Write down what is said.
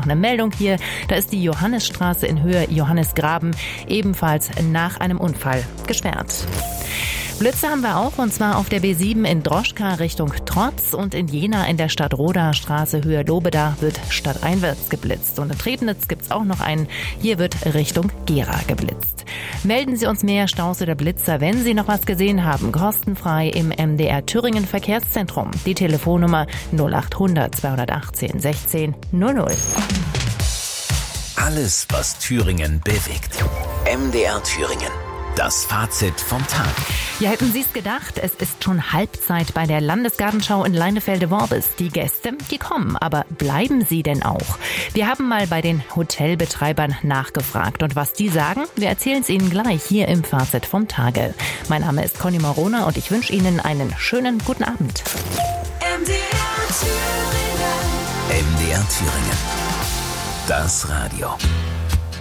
eine Meldung hier. Da ist die Johannisstraße in Höhe Johannisgraben ebenfalls nach einem Unfall gesperrt. Blitze haben wir auch, und zwar auf der B7 in Droschka Richtung Trotz und in Jena in der Stadtroder Straße Höhe Lobeda wird stadteinwärts geblitzt. Und in Trebnitz gibt's auch noch einen, hier wird Richtung Gera geblitzt. Melden Sie uns mehr Staus oder Blitzer, wenn Sie noch was gesehen haben, kostenfrei im MDR Thüringen Verkehrszentrum. Die Telefonnummer 0800 218 16 00. Alles, was Thüringen bewegt. MDR Thüringen. Das Fazit vom Tag. Ja, hätten Sie es gedacht, es ist schon Halbzeit bei der Landesgartenschau in Leinefelde-Worbis. Die Gäste, die kommen, aber bleiben sie denn auch? Wir haben mal bei den Hotelbetreibern nachgefragt. Und was die sagen, wir erzählen es Ihnen gleich hier im Fazit vom Tage. Mein Name ist Conny Morona und ich wünsche Ihnen einen schönen guten Abend. MDR Thüringen. MDR Thüringen. Das Radio.